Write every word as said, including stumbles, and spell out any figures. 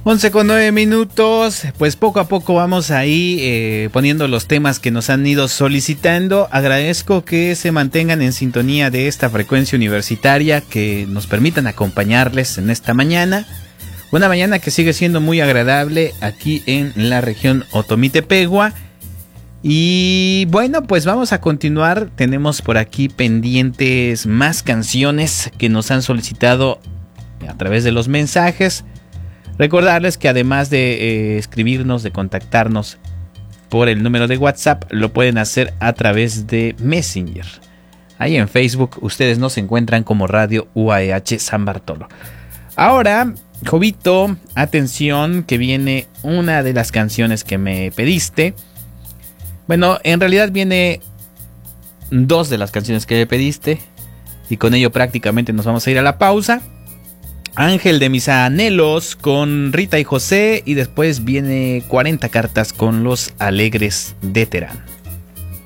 once con nueve minutos, pues poco a poco vamos ahí eh, poniendo los temas que nos han ido solicitando. Agradezco que se mantengan en sintonía de esta frecuencia universitaria, que nos permitan acompañarles en esta mañana. Una mañana que sigue siendo muy agradable aquí en la región Otomí-Tepehua. Y bueno, pues vamos a continuar. Tenemos por aquí pendientes más canciones que nos han solicitado a través de los mensajes. Recordarles que además de eh, escribirnos, de contactarnos por el número de WhatsApp, lo pueden hacer a través de Messenger. Ahí en Facebook ustedes nos encuentran como Radio U A E H San Bartolo. Ahora, Jovito, atención, que viene una de las canciones que me pediste. Bueno, en realidad viene dos de las canciones que me pediste, y con ello prácticamente nos vamos a ir a la pausa. Ángel de mis anhelos con Rita y José, y después viene cuarenta cartas con los Alegres de Terán.